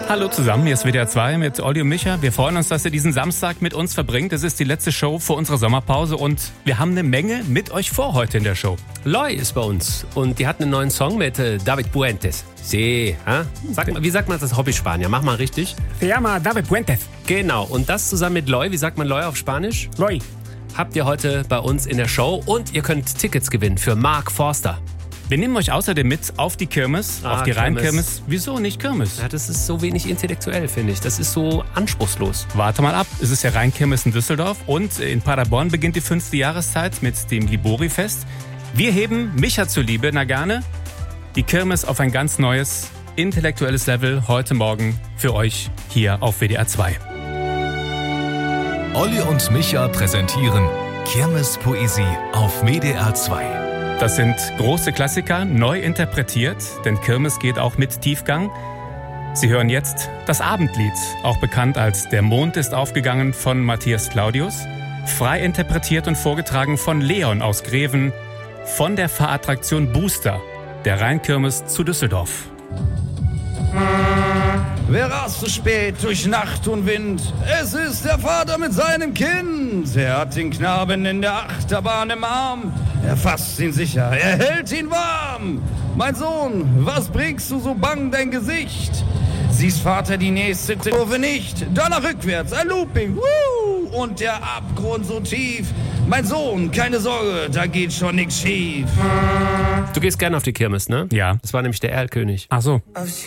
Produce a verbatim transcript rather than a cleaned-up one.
Hallo zusammen, hier ist W D R zwei mit Olli und Micha. Wir freuen uns, dass ihr diesen Samstag mit uns verbringt. Es ist die letzte Show vor unserer Sommerpause und wir haben eine Menge mit euch vor heute in der Show. Loy ist bei uns und die hat einen neuen Song mit äh, David Puentes. Sí, ha? Sag mal, wie sagt man das Hobby-Spanier? Mach mal richtig. Se llama David Puentes. Genau, und das zusammen mit Loy. Wie sagt man Loy auf Spanisch? Loy. Habt ihr heute bei uns in der Show und ihr könnt Tickets gewinnen für Mark Forster. Wir nehmen euch außerdem mit auf die Kirmes, Ah, auf die Kirmes. Rheinkirmes. Wieso nicht Kirmes? Ja, das ist so wenig intellektuell, finde ich. Das ist so anspruchslos. Warte mal ab, es ist ja Rheinkirmes in Düsseldorf und in Paderborn beginnt die fünfte Jahreszeit mit dem Libori-Fest. Wir heben, Micha zuliebe, na gerne, die Kirmes auf ein ganz neues, intellektuelles Level heute Morgen für euch hier auf W D R zwei. Olli und Micha präsentieren Kirmespoesie auf W D R zwei. Das sind große Klassiker, neu interpretiert, denn Kirmes geht auch mit Tiefgang. Sie hören jetzt das Abendlied, auch bekannt als Der Mond ist aufgegangen von Matthias Claudius, frei interpretiert und vorgetragen von Leon aus Greven, von der Fahrattraktion Booster, der Rheinkirmes zu Düsseldorf. Wer rast so spät durch Nacht und Wind? Es ist der Vater mit seinem Kind. Er hat den Knaben in der Achterbahn im Arm. Er fasst ihn sicher, er hält ihn warm. Mein Sohn, was bringst du so bang dein Gesicht? Siehst Vater die nächste Kurve nicht? Danach rückwärts, ein Looping, woo! Und der Abgrund so tief. Mein Sohn, keine Sorge, da geht schon nix schief. Du gehst gerne auf die Kirmes, ne? Ja. Das war nämlich der Erlkönig. Ach so. Auf